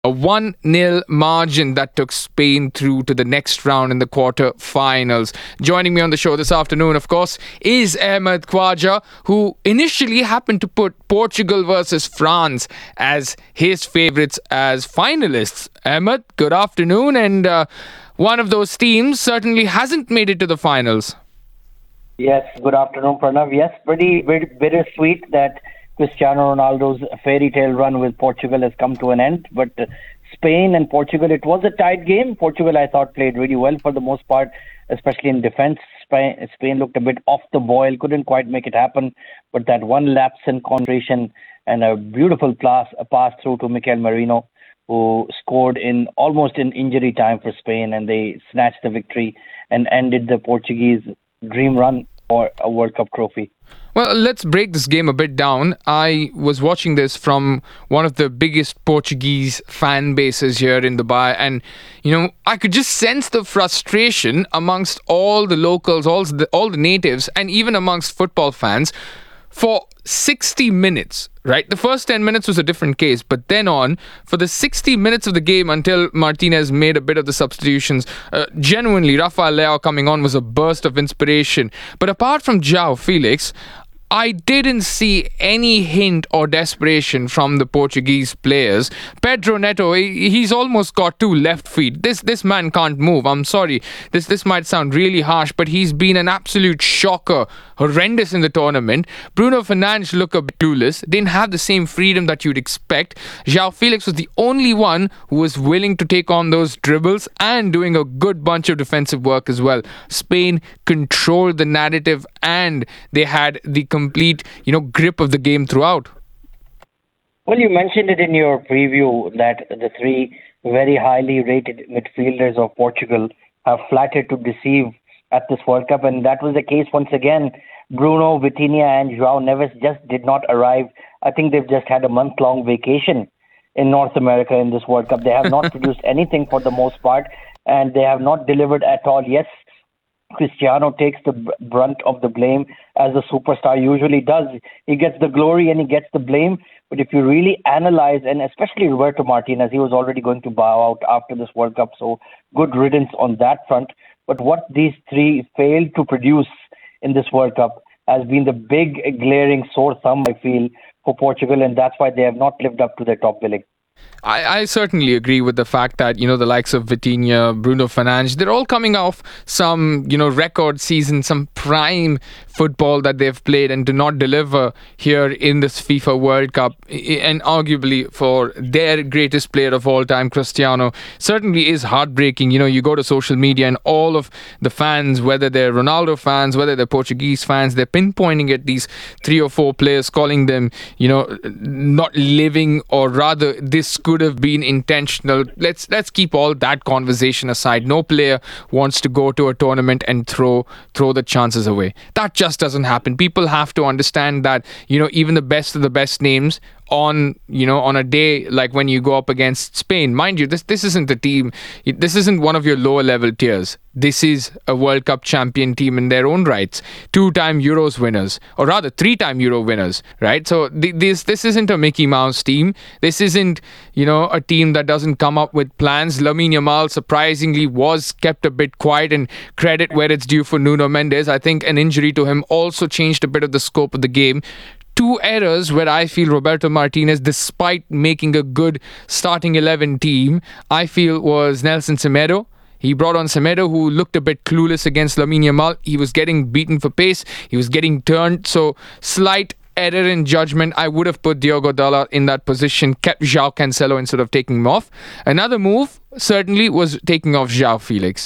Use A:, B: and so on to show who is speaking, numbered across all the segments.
A: A 1-0 margin that took Spain through to the next round in the quarter-finals. Joining me on the show this afternoon, of course, is Ahmed Khwaja, who initially happened to put Portugal versus France as his favourites as finalists. Ahmed, good afternoon. And one of those teams certainly hasn't made it to the finals.
B: Yes, good afternoon, Pranav. Yes, pretty bittersweet that Cristiano Ronaldo's fairy tale run with Portugal has come to an end. But Spain and Portugal, it was a tight game. Portugal, I thought, played really well for the most part, especially in defense. Spain looked a bit off the boil, couldn't quite make it happen. But that one lapse in concentration and a beautiful pass through to Mikel Merino, who scored in almost in injury time for Spain, and they snatched the victory and ended the Portuguese dream run for a World Cup trophy.
A: Well, let's break this game a bit down. I was watching this from one of the biggest Portuguese fan bases here in Dubai, and I could just sense the frustration amongst all the locals, all the natives, and even amongst football fans for 60 minutes, right? The first 10 minutes was a different case, but then on, for the 60 minutes of the game until Martinez made a bit of the substitutions, genuinely, Rafael Leao coming on was a burst of inspiration. But apart from João Felix, I didn't see any hint or desperation from the Portuguese players. Pedro Neto, he's almost got two left feet. This man can't move. I'm sorry. This might sound really harsh, but he's been an absolute shocker, horrendous in the tournament. Bruno Fernandes looked a bit clueless, didn't have the same freedom that you'd expect. João Felix was the only one who was willing to take on those dribbles and doing a good bunch of defensive work as well. Spain controlled the narrative and they had the complete, grip of the game throughout.
B: Well, you mentioned it in your preview that the three very highly rated midfielders of Portugal have flattered to deceive at this World Cup, and that was the case once again. Bruno, Vitinha, and João Neves just did not arrive. I think they've just had a month-long vacation in North America in this World Cup. They have not produced anything for the most part, and they have not delivered at all. Yes, Cristiano takes the brunt of the blame, as a superstar usually does. He gets the glory and he gets the blame. But if you really analyze, and especially Roberto Martinez, he was already going to bow out after this World Cup, so good riddance on that front. But what these three failed to produce in this World Cup has been the big glaring sore thumb, I feel, for Portugal, and that's why they have not lived up to their top billing.
A: I certainly agree with the fact that, the likes of Vitinha, Bruno Fernandes, they're all coming off some, record season, some prime football that they've played, and do not deliver here in this FIFA World Cup. And arguably for their greatest player of all time, Cristiano, certainly is heartbreaking. You go to social media and all of the fans, whether they're Ronaldo fans, whether they're Portuguese fans, they're pinpointing at these 3 or 4 players, calling them, not living, or rather this could have been intentional. Let's keep all that conversation aside. No player wants to go to a tournament and throw the chances away. That just doesn't happen. People have to understand that, even the best of the best names on a day like when you go up against Spain, mind you, this isn't a team, this isn't one of your lower level tiers. This is a World Cup champion team in their own rights, 2-time Euros winners, or rather 3-time Euro winners, right? So this isn't a Mickey Mouse team. This isn't a team that doesn't come up with plans. Lamine Yamal surprisingly was kept a bit quiet, and credit where it's due for Nuno Mendes. I think an injury to him also changed a bit of the scope of the game. 2 errors where I feel Roberto Martinez, despite making a good starting 11 team, I feel was Nelson Semedo. He brought on Semedo, who looked a bit clueless against Lamine Yamal. He was getting beaten for pace. He was getting turned. So slight error in judgment. I would have put Diogo Dalot in that position, kept João Cancelo instead of taking him off. Another move certainly was taking off João Felix.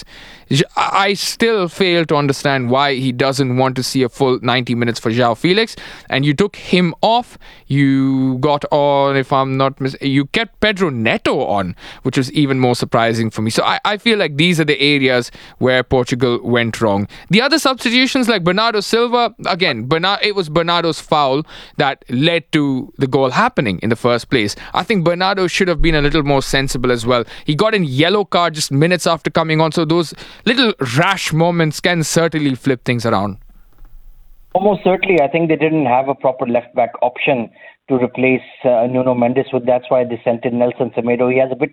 A: I still fail to understand why he doesn't want to see a full 90 minutes for João Felix. And you took him off. You got on, if I'm not you kept Pedro Neto on, which was even more surprising for me. So I feel like these are the areas where Portugal went wrong. The other substitutions like Bernardo Silva, again, it was Bernardo's foul that led to the goal happening in the first place. I think Bernardo should have been a little more sensible as well. He got a yellow card just minutes after coming on, so those little rash moments can certainly flip things around.
B: Almost certainly. I think they didn't have a proper left-back option to replace Nuno Mendes with. That's why they sent in Nelson Semedo. He has a bit